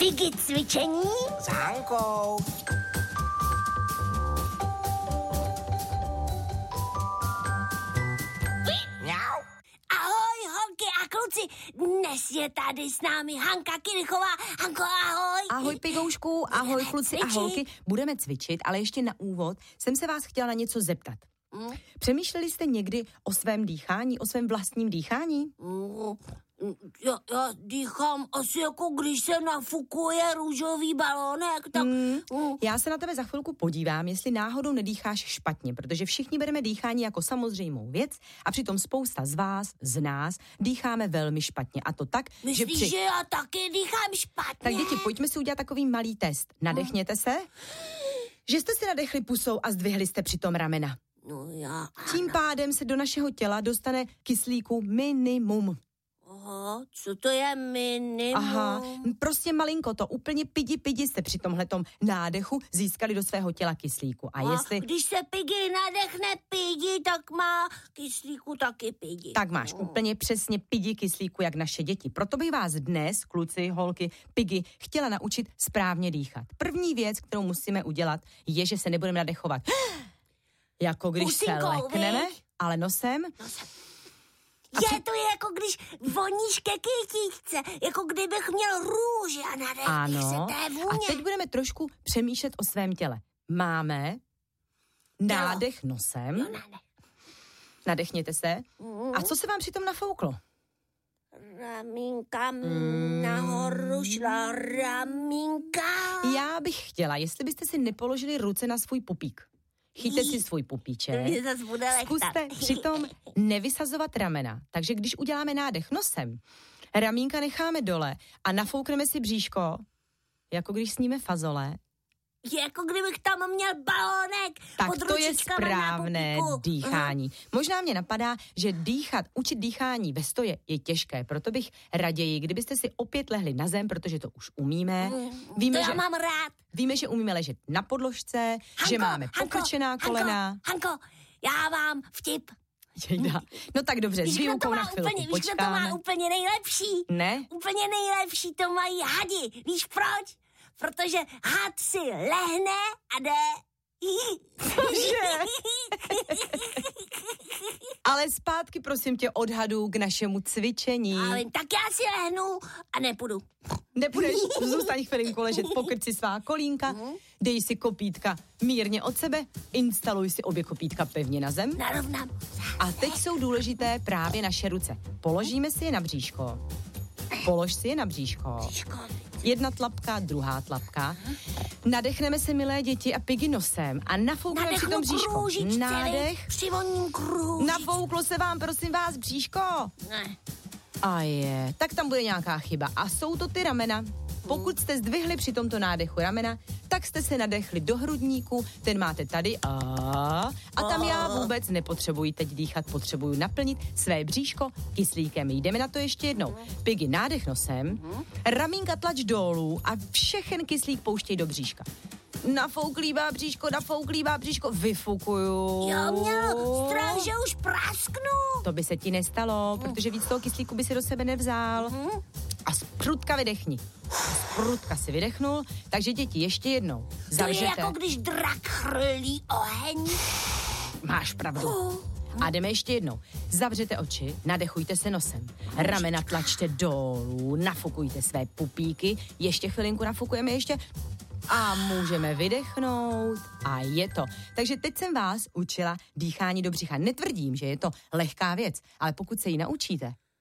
Piggy cvičení S Hankou. Mňau. Ahoj, holky a kluci, dnes je tady s námi Hanka Kirchová. Hanko, ahoj. Ahoj, Pigoušku, ahoj, kluci a holky. Budeme cvičit, ale ještě na úvod jsem se vás chtěla na něco zeptat. Přemýšleli jste někdy o svém dýchání, o svém vlastním dýchání? Já dýchám asi jako když se nafukuje růžový balónek, tak... Já se na tebe za chvilku podívám, jestli náhodou nedýcháš špatně, protože všichni bereme dýchání jako samozřejmou věc a přitom spousta z nás dýcháme velmi špatně. A to tak, Myslíš, že já taky dýchám špatně? Tak děti, pojďme si udělat takový malý test. Nadechněte se. Že jste si nadechli pusou a zdvihli jste přitom ramena. No já... Tím pádem se do našeho těla dostane kyslíku minimum. Aha, co to je minimum? Aha, prostě malinko to, úplně pidi jste při tomhletom nádechu získali do svého těla kyslíku. A jestli... Když se Piggy nadechne pidi, tak má kyslíku taky pidi. Tak máš úplně přesně pidi kyslíku, jak naše děti. Proto bych vás dnes, kluci, holky, Piggy, chtěla naučit správně dýchat. První věc, kterou musíme udělat, je, že se nebudeme nadechovat. Jako když Pusinkou, se lekneme, ale nosem. To je jako když voníš ke kytičce, jako kdybych měl růži a nadechneš se té vůně. A teď budeme trošku přemýšlet o svém těle. Máme nádech nosem. Jo, nádech. Nadechněte se. A co se vám přitom nafouklo? Ramínka nahoru šla, ramínka. Já bych chtěla, jestli byste si nepoložili ruce na svůj pupík. Chyťte si svůj pupíček. Zkuste přitom nevysazovat ramena. Takže když uděláme nádech nosem, ramínka necháme dole a nafoukneme si bříško, jako když sníme fazole. Jako kdybych tam měl balónek. Tak to je správné dýchání. Možná mě napadá, že učit dýchání ve stoje je těžké, proto bych raději, kdybyste si opět lehli na zem, protože to už umíme. Já mám rád. Víme, že umíme ležet na podložce, že máme pokrčená kolena. Hanko, já mám vtip. No tak dobře, s výukou na chvilku počkáme. Víš, kdo to má úplně nejlepší? Ne? Úplně nejlepší to mají hadi. Víš proč? Protože had si lehne a jde. Ale zpátky, prosím tě, od hadů k našemu cvičení. Ale tak já si lehnu a nepůjdu. Nepůjdeš, zůstaň chvilinku ležet, pokrč si svá kolínka, dej si kopítka mírně od sebe, instaluj si obě kopítka pevně na zem. Narovnám. A teď jsou důležité právě naše ruce. Položíme si je na bříško. Polož si je na bříško. Jedna tlapka, druhá tlapka. Nadechneme se, milé děti, a Piggy nosem a nafoukneme při tom bříško. Nádech. Přivoním kružičce. Nafouklo se vám, prosím vás, bříško? Ne. A tak tam bude nějaká chyba. A jsou to ty ramena. Pokud jste zdvihli při tomto nádechu ramena, tak jste se nadechli do hrudníku, ten máte tady a tam já vůbec nepotřebuji teď dýchat, potřebuju naplnit své bříško kyslíkem. Jdeme na to ještě jednou. Piggy, nádech nosem, ramínka tlač dolů a všechen kyslík pouštěj do bříška. Nafouklívá bříško, vyfukuju. Já měl strach, že už prasknu. To by se ti nestalo, protože víc toho kyslíku by si do sebe nevzal. A zprutka vydechni. Zprutka si vydechnul, takže děti, ještě jednou. To je jako když drak chrlí oheň. Máš pravdu. A jdeme ještě jednou. Zavřete oči, nadechujte se nosem. Ramena tlačte dolů, nafukujte své pupíky. Ještě chvilinku nafukujeme ještě. A můžeme vydechnout a je to. Takže teď jsem vás učila dýchání do břicha. Netvrdím, že je to lehká věc, ale pokud se ji naučíte,